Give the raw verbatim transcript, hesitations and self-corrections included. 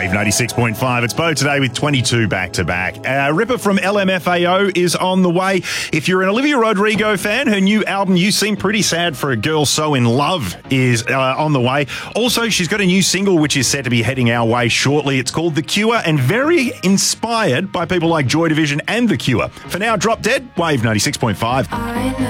Wave ninety-six point five. It's Bo today with twenty-two back-to-back. Uh, Ripper from L M F A O is on the way. If you're an Olivia Rodrigo fan, her new album, You Seem Pretty Sad for a Girl So In Love, is uh, on the way. Also, she's got a new single which is set to be heading our way shortly. It's called The Cure and very inspired by people like Joy Division and The Cure. For now, drop dead. Wave ninety-six point five.